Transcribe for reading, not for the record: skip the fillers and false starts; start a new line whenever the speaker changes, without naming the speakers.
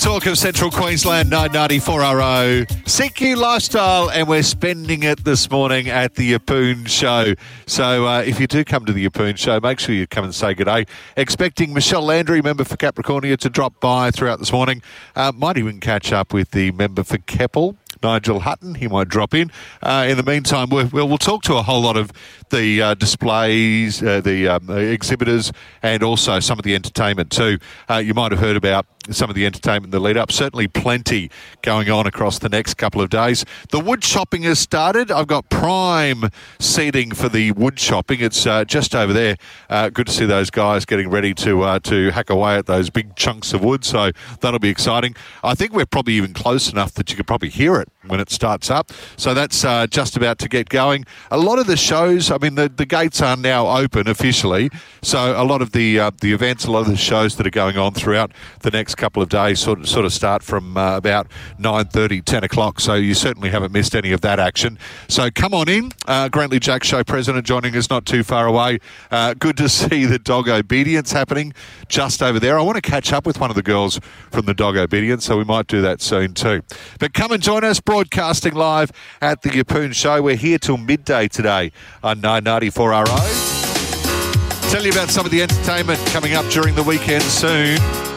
Talk of Central Queensland, 994RO. CQ Lifestyle, and we're spending it this morning at the Yeppoon Show. So if you do come to the Yeppoon Show, make sure you come and say good day. Expecting Michelle Landry, member for Capricornia, to drop by throughout this morning. Might even catch up with the member for Keppel, Nigel Hutton. He might drop in. In the meantime, we'll talk to a whole lot of the displays, the exhibitors, and also some of the entertainment too. You might have heard about some of the entertainment in the lead up. Certainly plenty going on across the next couple of days. The wood shopping has started. I've got prime seating for the wood shopping. It's just over there. Good to see those guys getting ready to hack away at those big chunks of wood. So that'll be exciting. I think we're probably even close enough that you could probably hear it when it starts up. So that's just about to get going. A lot of the shows, I mean, the gates are now open officially. So a lot of the events, a lot of the shows that are going on throughout the next couple of days sort of start from about 9:30, 10 o'clock. So you certainly haven't missed any of that action. So come on in. Grantley Jack Show president joining us not too far away. Good to see the dog obedience happening just over there. I want to catch up with one of the girls from the dog obedience, so we might do that soon too. But come and join us, broadcasting live at the Yeppoon Show. We're here till midday today on 994RO. Tell you about some of the entertainment coming up during the weekend soon.